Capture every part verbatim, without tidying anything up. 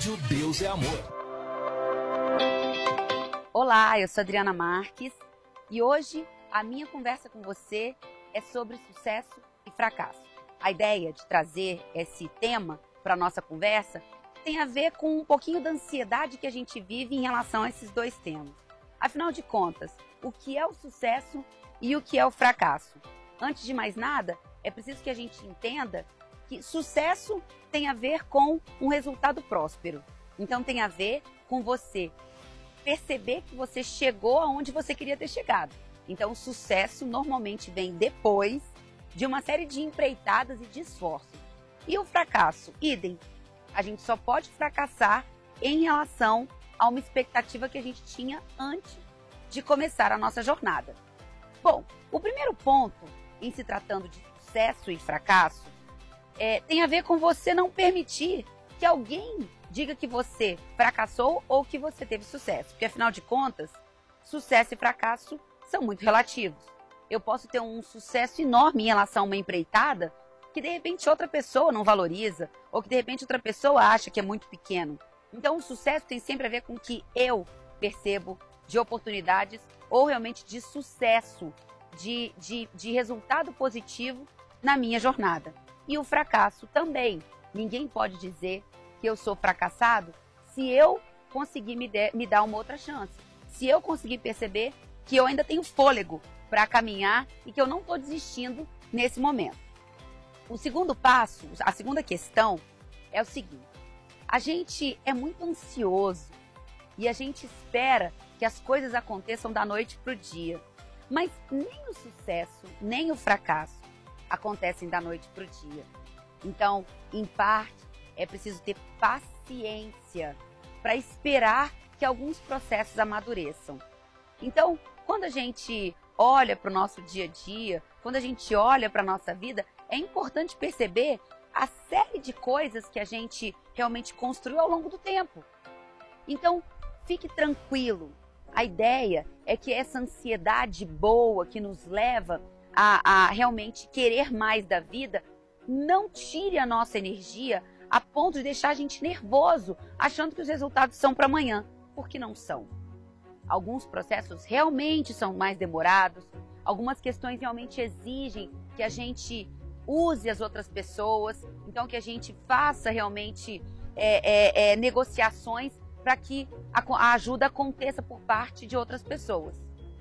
Rádio Deus é Amor. Olá, eu sou Adriana Marques e hoje a minha conversa com você é sobre sucesso e fracasso. A ideia de trazer esse tema para a nossa conversa tem a ver com um pouquinho da ansiedade que a gente vive em relação a esses dois temas. Afinal de contas, o que é o sucesso e o que é o fracasso? Antes de mais nada, é preciso que a gente entenda que sucesso tem a ver com um resultado próspero. Então tem a ver com você perceber que você chegou aonde você queria ter chegado. Então o sucesso normalmente vem depois de uma série de empreitadas e de esforços. E o fracasso, idem. A gente só pode fracassar em relação a uma expectativa que a gente tinha antes de começar a nossa jornada. Bom, o primeiro ponto, em se tratando de sucesso e fracasso, é, tem a ver com você não permitir que alguém diga que você fracassou ou que você teve sucesso. Porque, afinal de contas, sucesso e fracasso são muito relativos. Eu posso ter um sucesso enorme em relação a uma empreitada que, de repente, outra pessoa não valoriza ou que, de repente, outra pessoa acha que é muito pequeno. Então, o sucesso tem sempre a ver com o que eu percebo de oportunidades ou realmente de sucesso, de, de, de resultado positivo na minha jornada. E o fracasso também. Ninguém pode dizer que eu sou fracassado se eu conseguir me, de, me dar uma outra chance. Se eu conseguir perceber que eu ainda tenho fôlego para caminhar e que eu não estou desistindo nesse momento. O segundo passo, a segunda questão é o seguinte. A gente é muito ansioso e a gente espera que as coisas aconteçam da noite para o dia. Mas nem o sucesso, nem o fracasso acontecem da noite para o dia. Então, em parte, é preciso ter paciência para esperar que alguns processos amadureçam. Então, quando a gente olha para o nosso dia a dia, quando a gente olha para a nossa vida, é importante perceber a série de coisas que a gente realmente construiu ao longo do tempo. Então, fique tranquilo. A ideia é que essa ansiedade boa que nos leva a, a realmente querer mais da vida não tire a nossa energia a ponto de deixar a gente nervoso, achando que os resultados são para amanhã, porque não são. Alguns processos realmente são mais demorados, algumas questões realmente exigem que a gente use as outras pessoas, então que a gente faça realmente é, é, é, negociações para que a, a ajuda aconteça por parte de outras pessoas.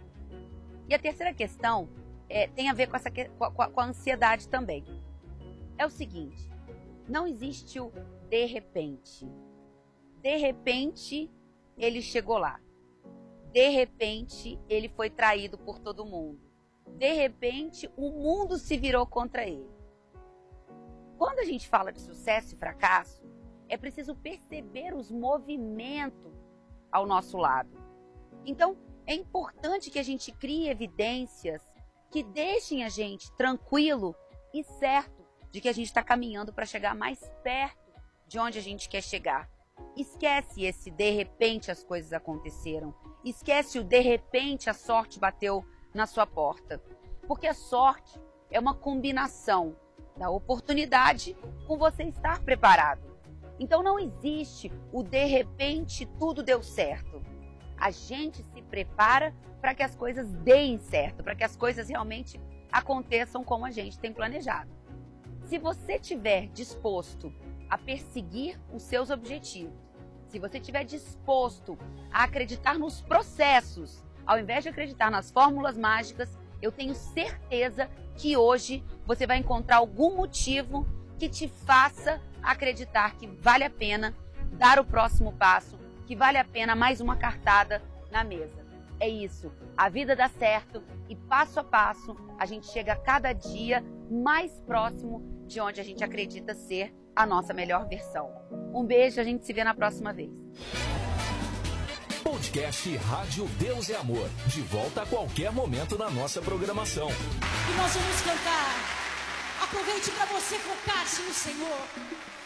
E a terceira questão é, tem a ver com, essa, com, a, com a ansiedade também. É o seguinte, não existe o de repente. De repente, ele chegou lá. De repente, ele foi traído por todo mundo. De repente, o mundo se virou contra ele. Quando a gente fala de sucesso e fracasso, é preciso perceber os movimentos ao nosso lado. Então, é importante que a gente crie evidências que deixem a gente tranquilo e certo de que a gente está caminhando para chegar mais perto de onde a gente quer chegar. Esquece esse de repente as coisas aconteceram. Esquece o de repente a sorte bateu na sua porta. Porque a sorte é uma combinação da oportunidade com você estar preparado. Então não existe o de repente tudo deu certo. A gente se prepara para que as coisas deem certo, para que as coisas realmente aconteçam como a gente tem planejado. Se você estiver disposto a perseguir os seus objetivos, se você estiver disposto a acreditar nos processos, ao invés de acreditar nas fórmulas mágicas, eu tenho certeza que hoje você vai encontrar algum motivo que te faça acreditar que vale a pena dar o próximo passo, que vale a pena mais uma cartada na mesa. É isso, a vida dá certo e passo a passo a gente chega a cada dia mais próximo de onde a gente acredita ser a nossa melhor versão. Um beijo, a gente se vê na próxima vez. Podcast Rádio Deus é Amor. De volta a qualquer momento na nossa programação. E nós vamos cantar. Aproveite para você focar-se no Senhor.